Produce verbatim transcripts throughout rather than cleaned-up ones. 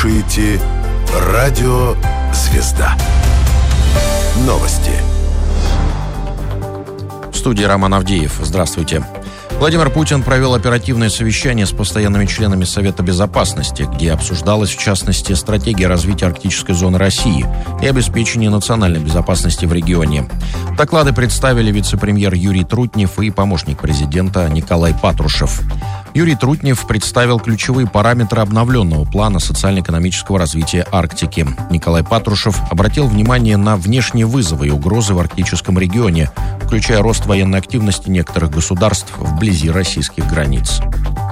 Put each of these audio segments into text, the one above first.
слушаете Радио «Звезда». Новости. В студии Роман Авдеев. Здравствуйте. Владимир Путин провел оперативное совещание с постоянными членами Совета Безопасности, где обсуждалась, в частности, стратегия развития арктической зоны России и обеспечения национальной безопасности в регионе. Доклады представили вице-премьер Юрий Трутнев и помощник президента Николай Патрушев. Юрий Трутнев представил ключевые параметры обновленного плана социально-экономического развития Арктики. Николай Патрушев обратил внимание на внешние вызовы и угрозы в арктическом регионе, включая рост военной активности некоторых государств вблизи российских границ.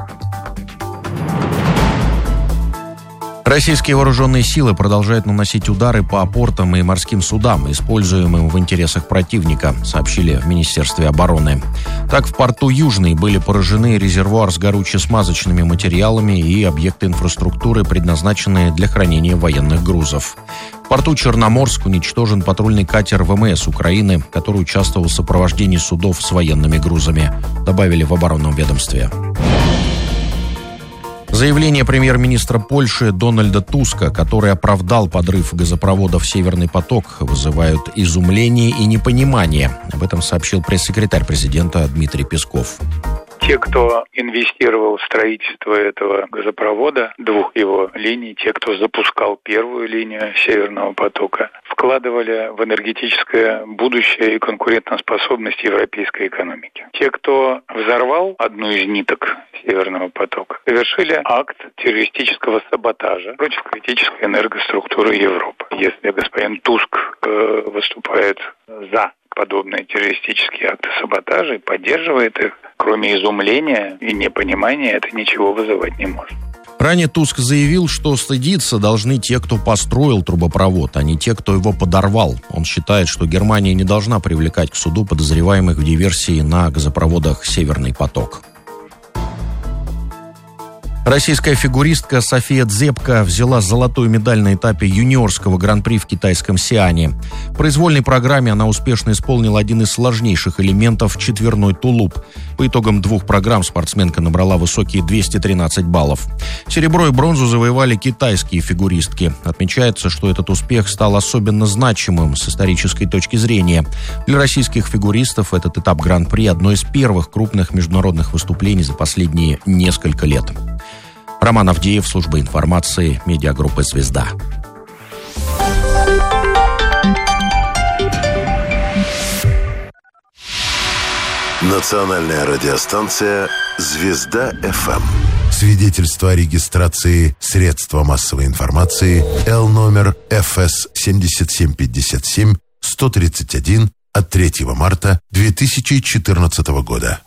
Российские вооруженные силы продолжают наносить удары по портам и морским судам, используемым в интересах противника, сообщили в Министерстве обороны. Так, в порту Южный были поражены резервуар с горюче-смазочными материалами и объекты инфраструктуры, предназначенные для хранения военных грузов. В порту Черноморск уничтожен патрульный катер ВМС Украины, который участвовал в сопровождении судов с военными грузами, добавили в оборонном ведомстве. Заявление премьер-министра Польши Дональда Туска, который оправдал подрыв газопроводов «Северный поток», вызывают изумление и непонимание. Об этом сообщил пресс-секретарь президента Дмитрий Песков. Те, кто инвестировал в строительство этого газопровода, двух его линий, те, кто запускал первую линию Северного потока, вкладывали в энергетическое будущее и конкурентоспособность европейской экономики. Те, кто взорвал одну из ниток Северного потока, совершили акт террористического саботажа против критической энергоструктуры Европы. Если господин Туск э, выступает за подобные террористические акты саботажа и поддерживает их, кроме изумления и непонимания, это ничего вызывать не может. Ранее Туск заявил, что стыдиться должны те, кто построил трубопровод, а не те, кто его подорвал. Он считает, что Германия не должна привлекать к суду подозреваемых в диверсии на газопроводах «Северный поток». Российская фигуристка София Дзепко взяла золотую медаль на этапе юниорского гран-при в китайском Сиане. В произвольной программе она успешно исполнила один из сложнейших элементов – четверной тулуп. По итогам двух программ спортсменка набрала высокие двести тринадцать баллов. Серебро и бронзу завоевали китайские фигуристки. Отмечается, что этот успех стал особенно значимым с исторической точки зрения. Для российских фигуристов этот этап гран-при – одно из первых крупных международных выступлений за последние несколько лет. Роман Авдеев, служба информации, медиагруппы «Звезда». Национальная радиостанция «Звезда-ФМ». Свидетельство о регистрации средства массовой информации Л номер Эф Эс семь семь пять семь сто тридцать один от третьего марта две тысячи четырнадцатого года.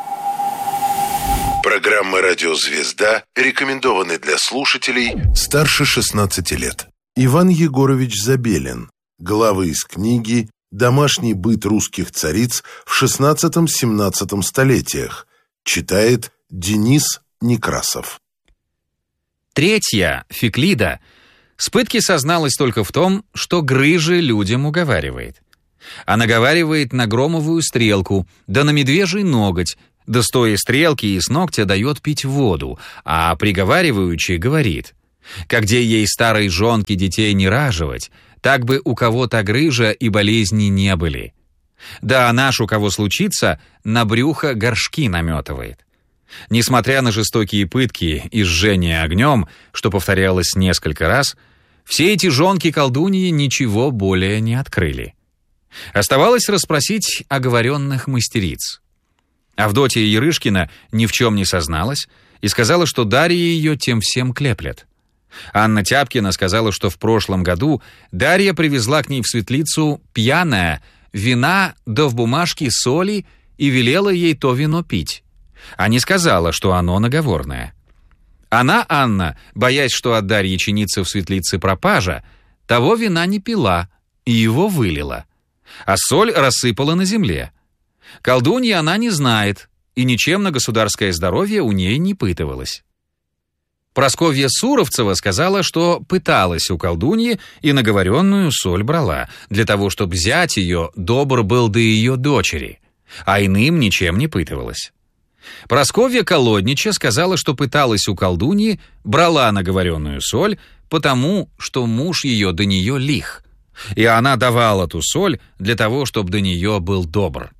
Программы «Радио Звезда» рекомендованы для слушателей старше шестнадцати лет. Иван Егорович Забелин. Главы из книги «Домашний быт русских цариц в шестнадцатом-семнадцатом столетиях». Читает Денис Некрасов. Третья, Феклида, с пытки созналась только в том, что грыжи людям уговаривает. А наговаривает на громовую стрелку, да на медвежий ноготь, да стоя стрелки и с ногтя дает пить воду, а приговаривающий говорит: «Как где ей старой жонки детей не раживать, так бы у кого-то грыжа и болезни не были». Да наш, у кого случится, на брюхо горшки наметывает. Несмотря на жестокие пытки и жжение огнем, что повторялось несколько раз, все эти жонки-колдуньи ничего более не открыли. Оставалось расспросить оговоренных мастериц. Авдотья Ярышкина ни в чем не созналась и сказала, что Дарья ее тем всем клеплет. Анна Тяпкина сказала, что в прошлом году Дарья привезла к ней в светлицу пьяная вина да в бумажке соли и велела ей то вино пить, а не сказала, что оно наговорное. Она, Анна, боясь, что от Дарьи чинится в светлице пропажа, того вина не пила и его вылила, а соль рассыпала на земле. Колдуньи она не знает, и ничем на государское здоровье у ней не пытывалась. Просковья Суровцева сказала, что пыталась у колдуньи и наговоренную соль брала, для того, чтобы взять ее добр был до ее дочери, а иным ничем не пытывалась. Просковья Колоднича сказала, что пыталась у колдуньи, брала наговоренную соль, потому, что муж ее до нее лих, и она давала ту соль для того, чтобы до нее был добр.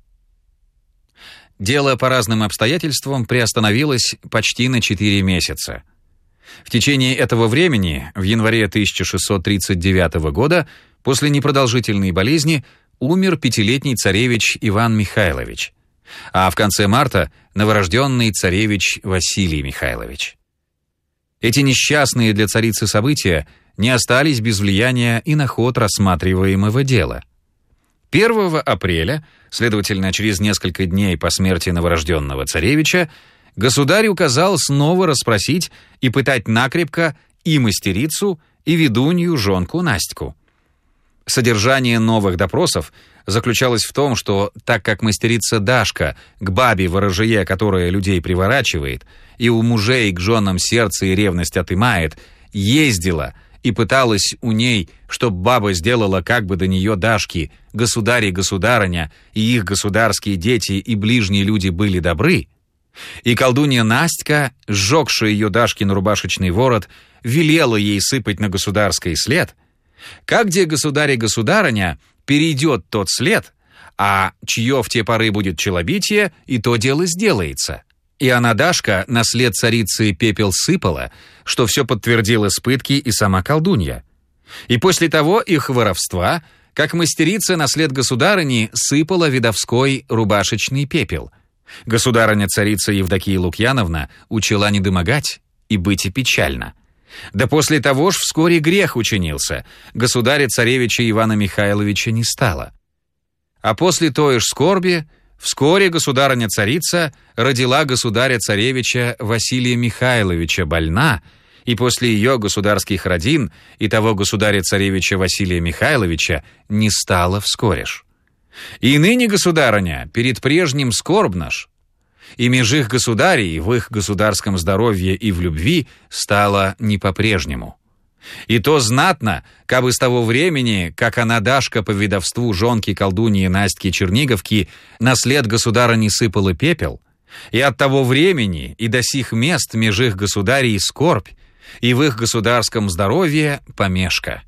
Дело по разным обстоятельствам приостановилось почти на четыре месяца. В течение этого времени, в январе тысяча шестьсот тридцать девятого года, после непродолжительной болезни, умер пятилетний царевич Иван Михайлович, а в конце марта новорожденный царевич Василий Михайлович. Эти несчастные для царицы события не остались без влияния и на ход рассматриваемого дела. первого апреля, следовательно, через несколько дней по смерти новорожденного царевича, государь указал снова расспросить и пытать накрепко и мастерицу, и ведунью жонку Настьку. Содержание новых допросов заключалось в том, что так как мастерица Дашка к бабе-ворожее, которая людей приворачивает, и у мужей к женам сердце и ревность отымает, ездила и пыталась у ней, чтоб баба сделала как бы до нее Дашки, государь и государыня, и их государские дети и ближние люди были добры, и колдунья Настька, сжегшая ее Дашкин рубашечный ворот, велела ей сыпать на государский след, как где государь и государыня перейдет тот след, а чье в те поры будет челобитие, и то дело сделается. И она, Дашка, на след царицы пепел сыпала, что все подтвердила с пытки и сама колдунья. И после того их воровства, как мастерица на след государыни сыпала видовской рубашечный пепел. Государыня-царица Евдокия Лукьяновна учила недомогать и быть и печально. Да после того ж вскоре грех учинился, государя-царевича Ивана Михайловича не стало. А после той ж скорби вскоре государыня-царица родила государя-царевича Василия Михайловича больна, и после ее государских родин и того государя-царевича Василия Михайловича не стало вскореш. И ныне государыня перед прежним скорбнаш, и меж их государей в их государском здоровье и в любви стало не по-прежнему. И то знатно, кабы с того времени, как она, Дашка, по ведовству жонки колдуньи Настьки Черниговки, на след государыни сыпала пепел, и от того времени и до сих мест меж их государей скорбь, и в их государском здоровье помешка.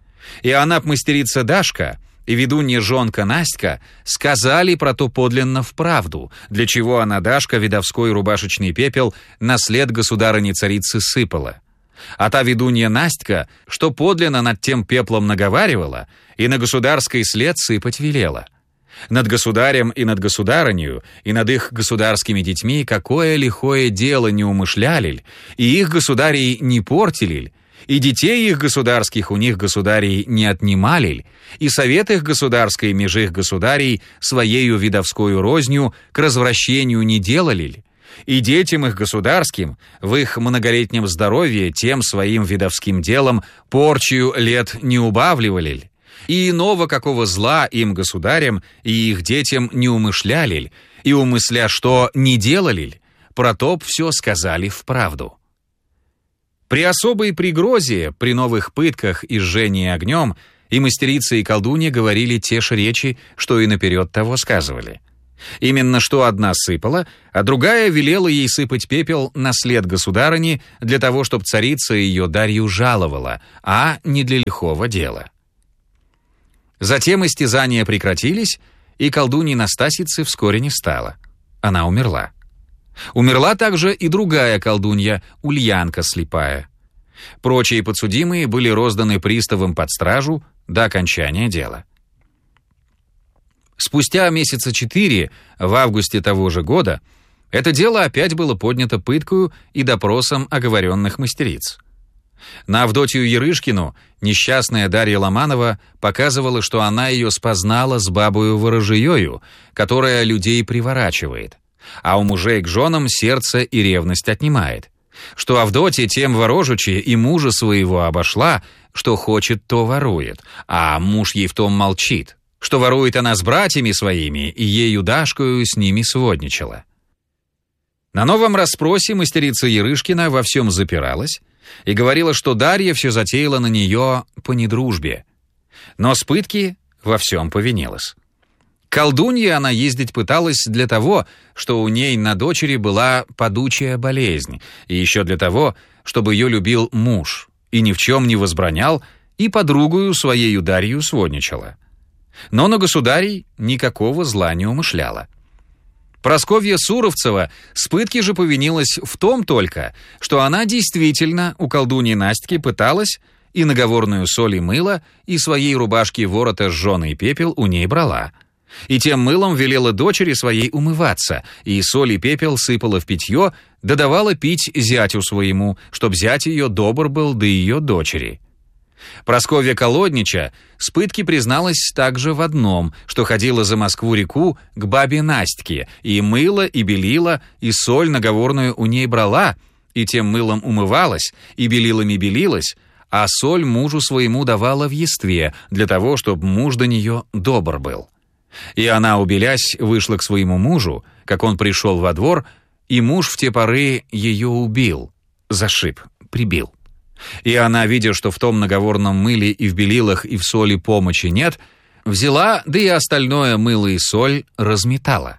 И она, мастерица Дашка, и ведунья жонка Настька сказали про то подлинно вправду, для чего она, Дашка, видовской рубашечный пепел на след государыни-царицы сыпала. А та ведунья Настька, что подлинно над тем пеплом наговаривала, и на государский след сыпать велела. Над государем и над государынью, и над их государскими детьми какое лихое дело не умышляли, и их государей не портили, и детей их государских у них государей не отнимали, и совет их государский меж их государей своею видовскою рознью к развращению не делали, и детям их государским в их многолетнем здоровье тем своим видовским делом порчию лет не убавливали, и иного какого зла им государям и их детям не умышляли, и умысля что не делали, про то все сказали вправду. При особой пригрозе, при новых пытках и жжении огнем, и мастерица и колдунья говорили те же речи, что и наперед того сказывали. Именно что одна сыпала, а другая велела ей сыпать пепел на след государыни для того, чтобы царица ее Дарью жаловала, а не для лихого дела. Затем истязания прекратились, и колдуньи Настасицы вскоре не стало. Она умерла. Умерла также и другая колдунья, Ульянка слепая. Прочие подсудимые были розданы приставам под стражу до окончания дела. Спустя месяца четыре, в августе того же года, это дело опять было поднято пыткою и допросом оговоренных мастериц. На Авдотью Ярышкину несчастная Дарья Ломанова показывала, что она ее спознала с бабою ворожеёю, которая людей приворачивает, а у мужей к женам сердце и ревность отнимает, что Авдотья тем ворожучи и мужа своего обошла, что хочет, то ворует, а муж ей в том молчит, что ворует она с братьями своими и ею Дашкою с ними сводничала. На новом расспросе мастерица Ярышкина во всем запиралась и говорила, что Дарья все затеяла на нее по недружбе, но с пытки во всем повинилась. Колдунье она ездить пыталась для того, что у ней на дочери была падучая болезнь, и еще для того, чтобы ее любил муж, и ни в чем не возбранял, и подругою своею Дарью сводничала. Но на государей никакого зла не умышляла. Прасковья Суровцева с пытки же повинилась в том только, что она действительно у колдуньи Настьки пыталась и наговорную соль и мыло, и своей рубашки ворота жженый пепел у ней брала. И тем мылом велела дочери своей умываться, и соль и пепел сыпала в питье, да давала пить зятю своему, чтоб зять ее добр был до ее дочери. Прасковья Колоднича с пытки призналась также в одном, что ходила за Москву-реку к бабе Настьке, и мыла, и белила, и соль наговорную у ней брала, и тем мылом умывалась, и белилами белилась, а соль мужу своему давала в естве, для того, чтобы муж до нее добр был. И она, убелясь, вышла к своему мужу, как он пришел во двор, и муж в те поры ее убил, зашиб, прибил. И она, видя, что в том наговорном мыле и в белилах и в соли помощи нет, взяла, да и остальное мыло и соль разметала.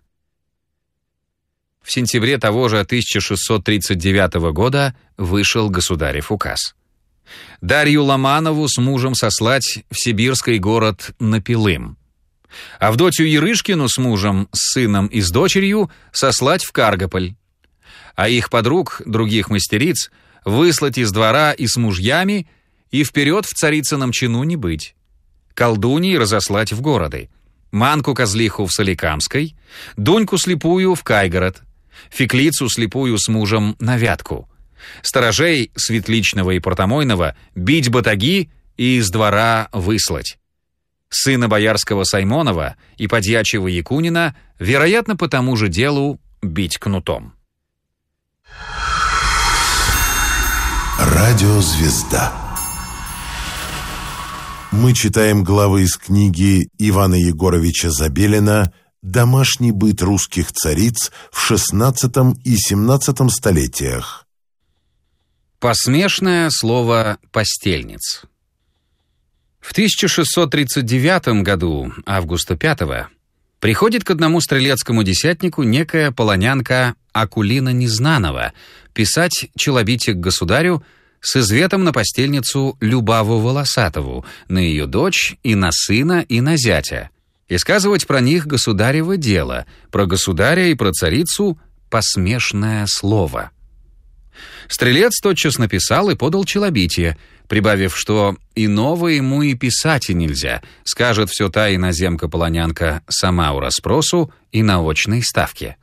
В сентябре того же тысяча шестьсот тридцать девятого года вышел государев указ. Дарью Ломанову с мужем сослать в сибирский город Напилым. Авдотью Ярышкину с мужем, с сыном и с дочерью сослать в Каргополь. А их подруг, других мастериц, выслать из двора и с мужьями, и вперед в царицыном чину не быть. Колдуней разослать в городы. Манку-козлиху в Соликамской, Дуньку слепую в Кайгород, Феклицу слепую с мужем на Вятку. Сторожей Светличного и Портомойного бить батаги и из двора выслать. Сына боярского Саймонова и подьячего Якунина, вероятно, по тому же делу бить кнутом. Радиозвезда. Мы читаем главы из книги Ивана Егоровича Забелина «Домашний быт русских цариц в шестнадцатом и семнадцатом столетиях». Посмешное слово «постельниц». В тысяча шестьсот тридцать девятом году, августа пятого, приходит к одному стрелецкому десятнику некая полонянка Акулина Незнанова писать челобитие к государю с изветом на постельницу Любаву Волосатову, на ее дочь и на сына и на зятя, и сказывать про них государево дело, про государя и про царицу посмешное слово. Стрелец тотчас написал и подал челобитие, прибавив, что иного ему и писать и нельзя, скажет все та иноземка-полонянка сама у расспросу и на очной ставке.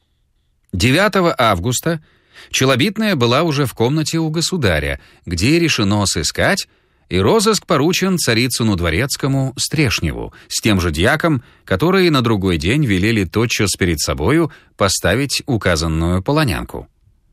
девятого августа челобитная была уже в комнате у государя, где решено сыскать, и розыск поручен царицыну дворецкому Стрешневу с тем же дьяком, которые на другой день велели тотчас перед собою поставить указанную полонянку.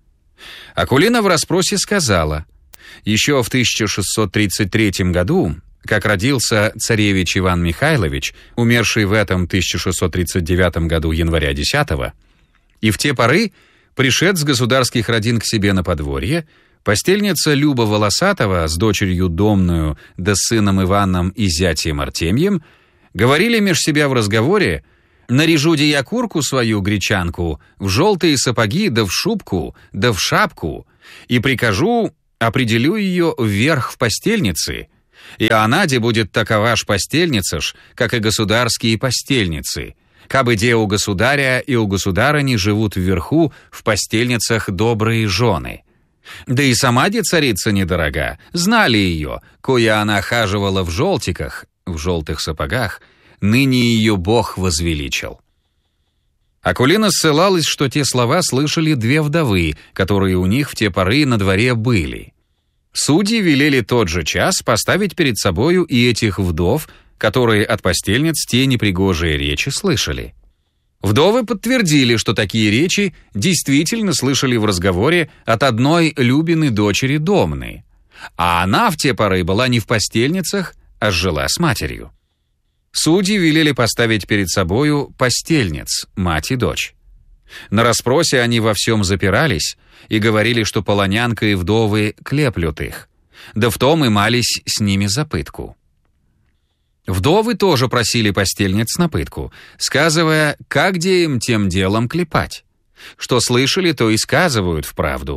Акулина в расспросе сказала: еще в тысяча шестьсот тридцать третьем году, как родился царевич Иван Михайлович, умерший в этом тысяча шестьсот тридцать девятом году января десятого, и в те поры пришед с государских родин к себе на подворье, постельница Люба Волосатова с дочерью Домную, да с сыном Иваном и зятем Артемьем, говорили меж себя в разговоре: «Наряжу-де я курку свою, гречанку, в желтые сапоги, да в шубку, да в шапку, и прикажу, определю ее вверх в постельницы, и она, де будет такова ж постельница ж, как и государские постельницы, кабы де у государя и у государыни живут вверху в постельницах добрые жены. Да и сама де царица недорога, знали ее, кое она хаживала в желтиках, в желтых сапогах, ныне ее Бог возвеличил». Акулина ссылалась, что те слова слышали две вдовы, которые у них в те поры на дворе были. Судьи велели тот же час поставить перед собою и этих вдов, которые от постельниц те непригожие речи слышали. Вдовы подтвердили, что такие речи действительно слышали в разговоре от одной Любины дочери Домны, а она в те поры была не в постельницах, а жила с матерью. Судьи велели поставить перед собою постельниц, мать и дочь. На расспросе они во всем запирались и говорили, что полонянка и вдовы клеплют их, да в том и мались с ними за пытку. Вдовы тоже просили постельниц на пытку, сказывая, как де им тем делом клепать. Что слышали, то и сказывают вправду.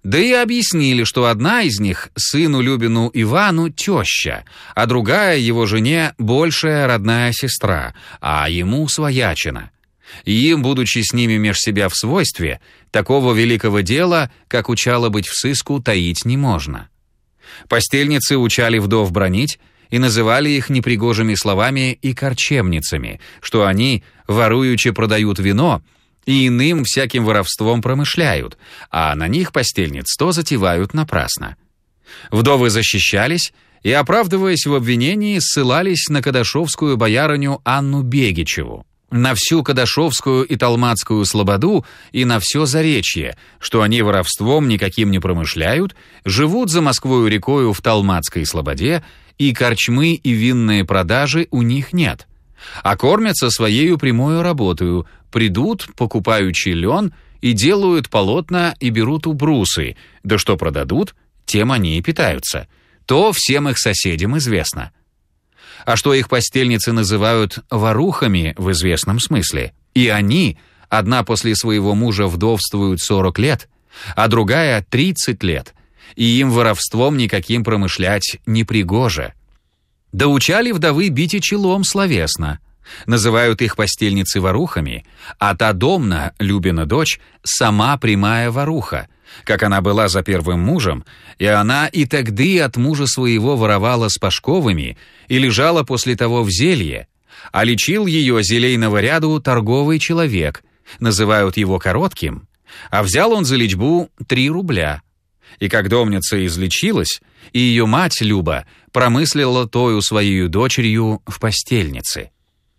Да и объяснили, что одна из них сыну Любину Ивану теща, а другая его жене большая родная сестра, а ему своячина. И им, будучи с ними меж себя в свойстве, такого великого дела, как учало быть в сыску, таить не можно. Постельницы учали вдов бранить и называли их непригожими словами и корчемницами, что они, воруючи, продают вино, и иным всяким воровством промышляют, а на них постельниц то затевают напрасно. Вдовы защищались и, оправдываясь в обвинении, ссылались на кадашовскую боярыню Анну Бегичеву, на всю кадашовскую и талмацкую слободу и на все Заречье, что они воровством никаким не промышляют, живут за Москвою рекою в талмацкой слободе, и корчмы и винные продажи у них нет, а кормятся своею прямою работою, придут, покупаючи лен, и делают полотна и берут убрусы, да что продадут, тем они и питаются. То всем их соседям известно. А что их постельницы называют ворухами в известном смысле, и они, одна после своего мужа вдовствуют сорок лет, а другая тридцать лет, и им воровством никаким промышлять не пригоже. Доучали вдовы бить и челом словесно. Называют их постельницы ворухами, а та Домна, Любина дочь, сама прямая воруха, как она была за первым мужем, и она и тогды от мужа своего воровала с Пашковыми и лежала после того в зелье, а лечил ее зелейного ряду торговый человек, называют его Коротким, а взял он за лечбу три рубля. И как домница излечилась, и ее мать Люба промыслила тою своею дочерью в постельнице.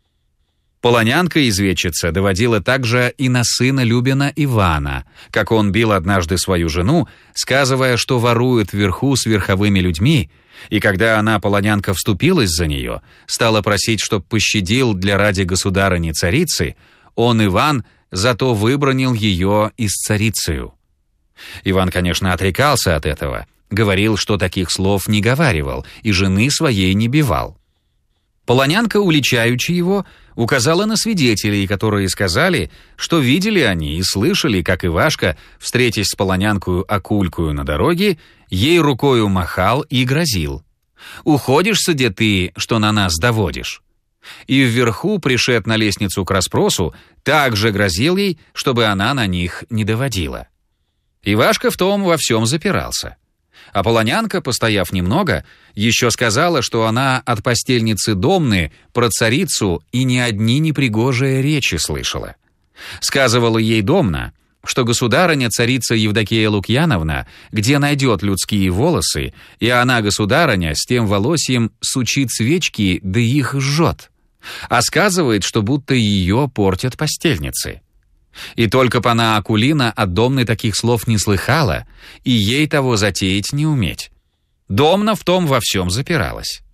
Полонянка-изведчица доводила также и на сына Любина Ивана, как он бил однажды свою жену, сказывая, что ворует вверху с верховыми людьми, и когда она, полонянка, вступилась за нее, стала просить, чтоб пощадил для ради государыни-царицы, он, Иван, зато выбранил ее из царицею. Иван, конечно, отрекался от этого, говорил, что таких слов не говаривал и жены своей не бивал. Полонянка, уличаючи его, указала на свидетелей, которые сказали, что видели они и слышали, как Ивашка, встретясь с полонянкою Акулькою на дороге, ей рукою махал и грозил. «Уходишь-са, де ты, что на нас доводишь?» И вверху, пришед на лестницу к расспросу, также грозил ей, чтобы она на них не доводила. Ивашка в том во всем запирался. А полонянка, постояв немного, еще сказала, что она от постельницы Домны про царицу и ни одни непригожие речи слышала. Сказывала ей Домна, что государыня-царица Евдокия Лукьяновна, где найдет людские волосы, и она, государыня, с тем волосьем сучит свечки, да их жжет. А сказывает, что будто ее портят постельницы. И только пана Акулина от Домны таких слов не слыхала, и ей того затеять не уметь. Домна в том во всем запиралась.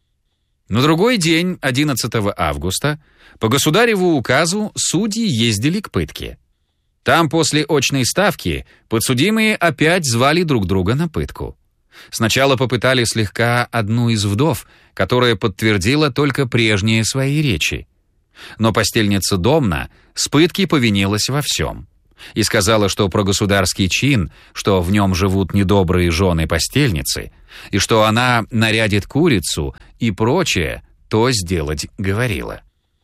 На другой день, одиннадцатого августа, по государеву указу судьи ездили к пытке. Там после очной ставки подсудимые опять звали друг друга на пытку. Сначала попытали слегка одну из вдов, которая подтвердила только прежние свои речи. Но постельница Домна с пытки повинилась во всем и сказала, что про государский чин, что в нем живут недобрые жены-постельницы, и что она нарядит курицу и прочее, то сделать говорила.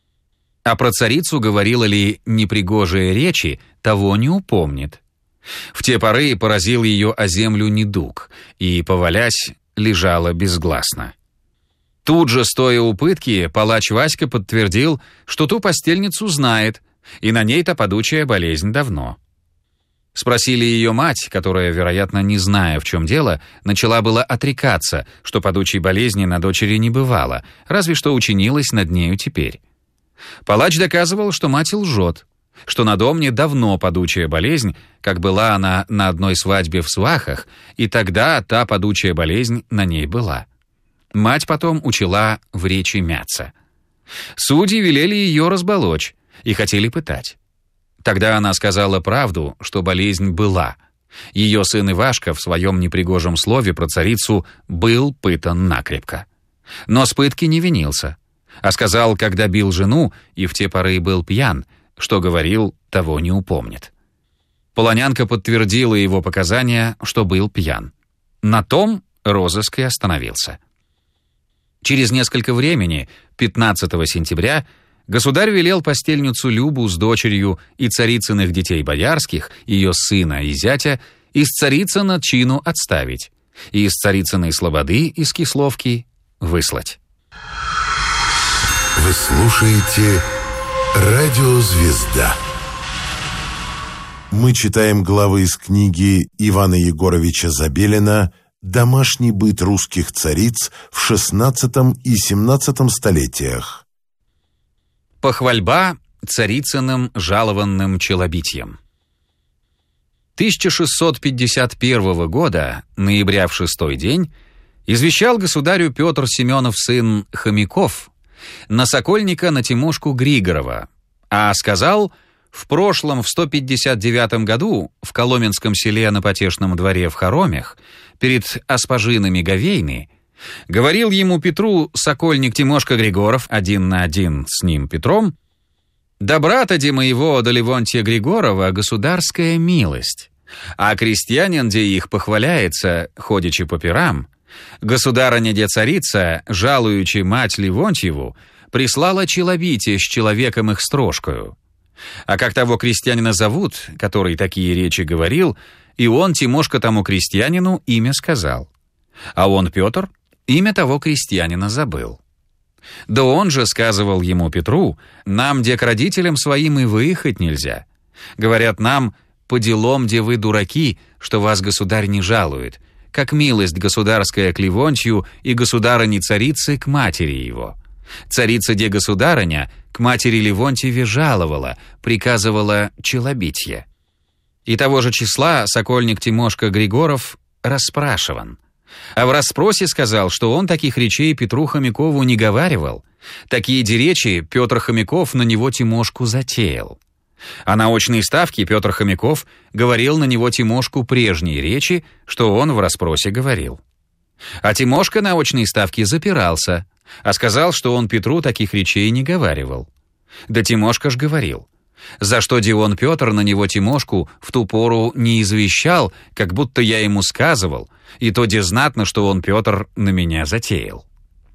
А про царицу говорила ли непригожие речи, того не упомнит. В те поры поразил ее о землю недуг, и, повалясь, лежала безгласно. Тут же, стоя у пытки, палач Васька подтвердил, что ту постельницу знает, и на ней-то падучая болезнь давно. Спросили ее мать, которая, вероятно, не зная, в чем дело, начала было отрекаться, что падучей болезни на дочери не бывало, разве что учинилась над нею теперь. Палач доказывал, что мать лжет, что на Домне давно падучая болезнь, как была она на одной свадьбе в Свахах, и тогда та падучая болезнь на ней была. Мать потом учила в речи мяться. Судьи велели ее разболочь и хотели пытать. Тогда она сказала правду, что болезнь была. Ее сын Ивашка в своем непригожем слове про царицу был пытан накрепко. Но с пытки не винился, а сказал, когда бил жену и в те поры был пьян, что говорил, того не упомнит. Полонянка подтвердила его показания, что был пьян. На том розыск и остановился. Через несколько времени, пятнадцатого сентября, государь велел постельницу Любу с дочерью и царицыных детей боярских, ее сына и зятя, из Царицына чину отставить, и из Царицыной слободы из Кисловки выслать. Вы слушаете «Радио Звезда». Мы читаем главы из книги Ивана Егоровича Забелина «Домашний быт русских цариц в шестнадцатом и семнадцатом столетиях». Похвальба Царицыным жалованным челобитьем. тысяча шестьсот пятьдесят первого года, ноября в шестой день, извещал государю Петр Семенов сын Хомяков на сокольника на Тимошку Григорова, а сказал: в прошлом, в сто пятьдесят девятом году, в Коломенском селе на Потешном дворе в Хоромях, перед оспожинами Говейны, говорил ему Петру сокольник Тимошка Григоров, один на один с ним Петром: «Да брата-де моего, до Левонтия Григорова, государская милость, а крестьянин-де их похваляется, ходячи по пирам, государыня-де царица, жалуючи мать Левонтьеву, прислала челобитие с человеком их строжкою. А как того крестьянина зовут, который такие речи говорил, и он, Тимошка, тому крестьянину имя сказал. А он, Петр, имя того крестьянина забыл. Да он же сказывал ему, Петру: нам, де к родителям своим и выехать нельзя. Говорят нам, по делам, де вы дураки, что вас государь не жалует, как милость государская к Левонтью и государыне-царице к матери его. Царица-де государыня к матери Левонтьеве жаловала, приказывала челобитье. И того же числа сокольник Тимошка Григоров расспрашиван. А в расспросе сказал, что он таких речей Петру Хомякову не говаривал. Такие де речи Петр Хомяков на него Тимошку затеял. А на очной ставке Петр Хомяков говорил на него Тимошку прежние речи, что он в расспросе говорил. А Тимошка на очной ставке запирался, а сказал, что он Петру таких речей не говаривал. Да Тимошка ж говорил. За что де он, Петр, на него Тимошку в ту пору не извещал, как будто я ему сказывал, и то де знатно, что он, Петр, на меня затеял.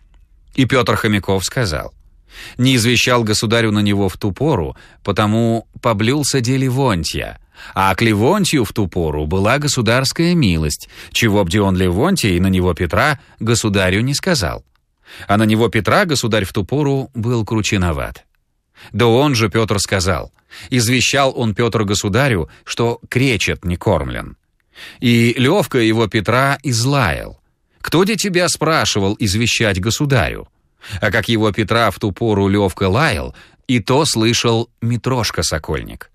И Петр Хомяков сказал: не извещал государю на него в ту пору, потому поблюлся де Левонтия, а к Левонтию в ту пору была государская милость, чего б де он Левонтия и на него Петра государю не сказал. А на него Петра государь в ту пору был кручиноват. Да он же, Петр, сказал: извещал он, Петр, государю, что кречет не кормлен. И Левка его Петра излаял: кто де тебя спрашивал извещать государю? А как его Петра в ту пору Левка лаял, и то слышал Митрошка Сокольник.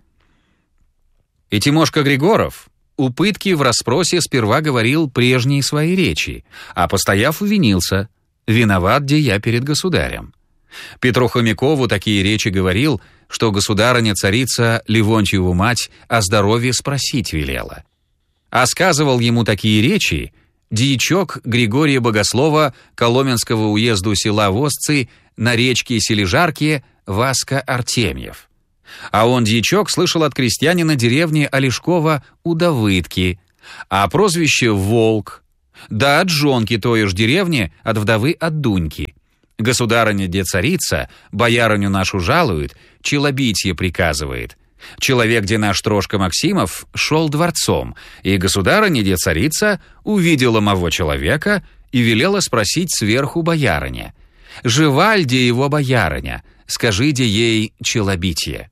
И Тимошка Григоров у пытки в расспросе сперва говорил прежние свои речи, а постояв увинился: виноват де я перед государем. Петру Хомякову такие речи говорил, что государыня-царица Левонтьеву мать о здоровье спросить велела. А сказывал ему такие речи дьячок Григория Богослова Коломенского уезду села Возцы на речке Сележарке Васка Артемьев. А он, дьячок, слышал от крестьянина деревни Олешкова у Давыдки, а прозвище Волк, да от жонки той ж деревни, от вдовы от Дуньки. Государыня-де царица боярыню нашу жалует, челобитье приказывает. Человек, где наш Трошка Максимов, шел дворцом, и государыня-де царица увидела мого человека и велела спросить сверху боярыня: жива ль де его боярыня, скажи-де ей челобитье.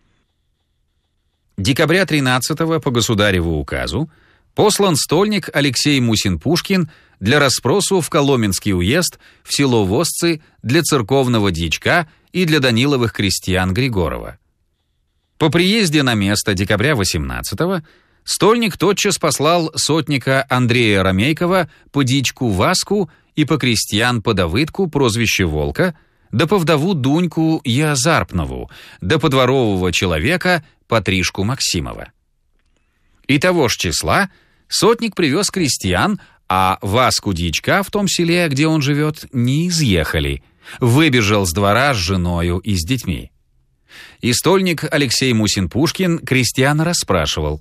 Декабря тринадцатого по государеву указу послан стольник Алексей Мусин-Пушкин для расспросу в Коломенский уезд в село Возцы для церковного дьячка и для Даниловых крестьян Григорова. По приезде на место декабря восемнадцатого стольник тотчас послал сотника Андрея Ромейкова по дьячку Васку и по крестьян по Давыдку, прозвище Волка, да по вдову Дуньку Еозарпнову, да по дворового человека Патришку Максимова. И того ж числа сотник привез крестьян, а Васку дьячка в том селе, где он живет, не изъехали. Выбежал с двора с женою и с детьми. И стольник Алексей Мусин-Пушкин крестьян расспрашивал: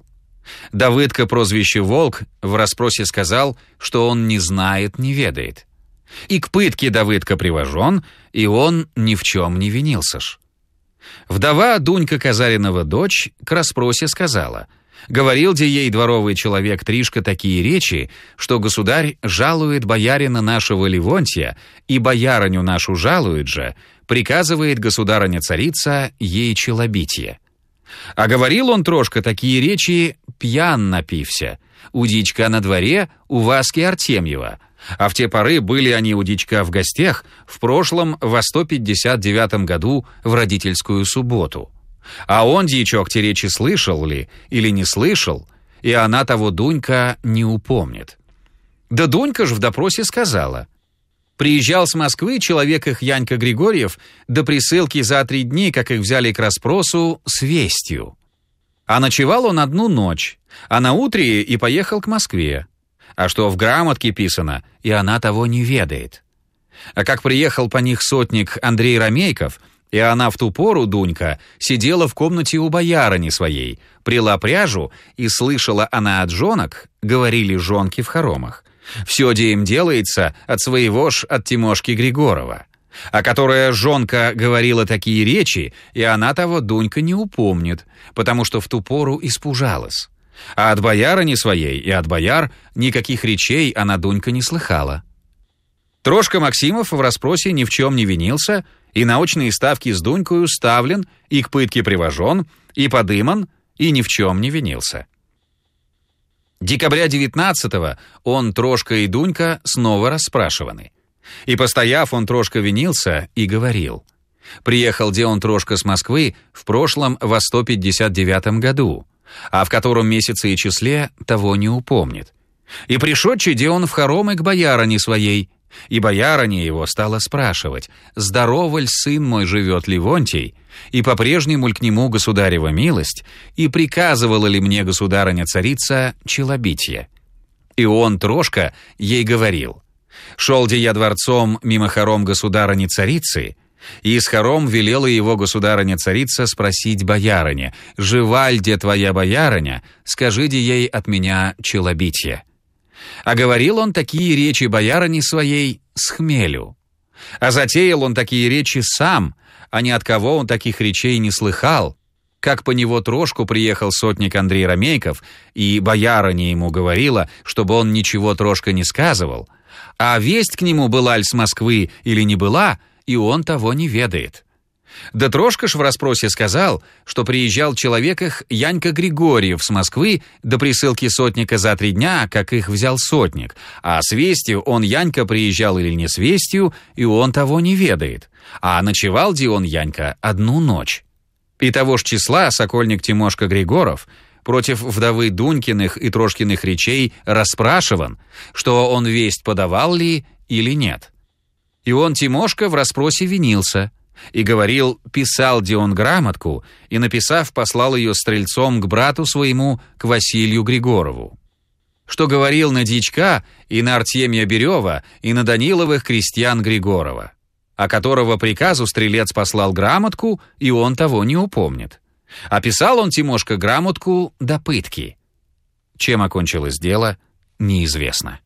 Давыдка, прозвище «Волк», в расспросе сказал, что он не знает, не ведает. И к пытке Давыдка привожен, и он ни в чем не винился ж. Вдова Дунька Казаринова дочь к расспросе сказала: «Говорил де ей дворовый человек Тришка такие речи, что государь жалует боярина нашего Левонтия, и боярыню нашу жалует же, приказывает государыня-царица ей челобитие. А говорил он трошка такие речи, пьян напився, у дичка на дворе, у Васьки Артемьева, а в те поры были они у дичка в гостях в прошлом во сто пятьдесят девятом году в родительскую субботу. А он, дьячок, те речи слышал ли или не слышал, и она того Дунька не упомнит. Да Дунька ж в допросе сказала: приезжал с Москвы человек их Янька Григорьев до присылки за три дни, как их взяли к расспросу, с вестью. А ночевал он одну ночь, а наутре и поехал к Москве. А что в грамотке писано, и она того не ведает. А как приехал по них сотник Андрей Ромейков, и она в ту пору, Дунька, сидела в комнате у боярыни своей, прила пряжу, и слышала она от жонок, говорили жонки в хоромах, все, где им делается, от своего ж, от Тимошки Григорова. А которая жонка говорила такие речи, и она того Дунька не упомнит, потому что в ту пору испужалась. А от боярыни своей и от бояр никаких речей она Дунька не слыхала. Трошка Максимов в расспросе ни в чем не винился, и на очные ставки с Дунькою ставлен, и к пытке привожен, и подыман, и ни в чем не винился. Декабря девятнадцатого он, Трошка и Дунька снова расспрашиваны. И, постояв, он Трошка винился и говорил: приехал де он Трошка с Москвы в прошлом во сто пятьдесят девятом году, а в котором месяце и числе того не упомнит. И пришедший де он в хоромы к боярыне своей, и боярыня его стала спрашивать: «Здорово ль сын мой живет Левонтий, и по-прежнему ль к нему государева милость, и приказывала ли мне государыня-царица челобитие?» И он, Трошка, ей говорил: «Шел де я дворцом мимо хором государыни-царицы, и из хором велела его государыня-царица спросить боярыне: жива ль де твоя боярыня, скажи де ей от меня челобитие». А говорил он такие речи боярыне своей с хмелю. А затеял он такие речи сам, а ни от кого он таких речей не слыхал. Как по него Трошку приехал сотник Андрей Ромейков, и боярыня ему говорила, чтобы он ничего Трошка не сказывал, а весть к нему была ль с Москвы или не была, и он того не ведает. Да Трошка ж в расспросе сказал, что приезжал человек их Янька Григорьев с Москвы до присылки сотника за три дня, как их взял сотник, а с вестью он Янька приезжал или не с вестью, и он того не ведает, а ночевал де он Янька одну ночь. И того ж числа сокольник Тимошка Григоров против вдовы Дунькиных и Трошкиных речей расспрашиван, что он весть подавал ли или нет. И он, Тимошка, в расспросе винился и говорил, писал де он грамотку, и, написав, послал ее стрельцом к брату своему, к Василию Григорову. Что говорил на дьячка и на Артемья Берева, и на Даниловых крестьян Григорова, о которого приказу стрелец послал грамотку, и он того не упомнит. А писал он, Тимошка, грамотку до пытки. Чем окончилось дело, неизвестно.